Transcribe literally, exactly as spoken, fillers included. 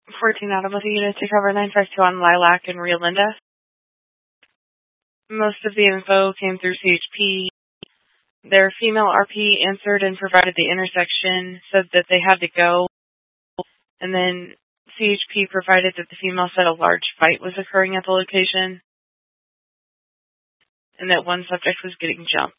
fourteen Automobile Unit to cover nine five two on Lilac and Rio Linda. Most of the info came through C H P. Their female R P answered and provided the intersection, said that they had to go, and then C H P provided that the female said a large fight was occurring at the location and that one subject was getting jumped.